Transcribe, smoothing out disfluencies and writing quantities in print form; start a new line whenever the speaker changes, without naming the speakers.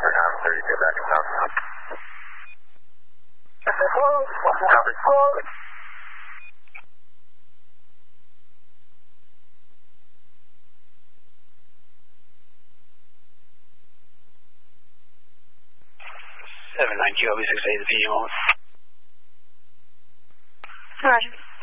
30, get back in town. Copy.
79 QLB 6A, the PD moment.
Roger.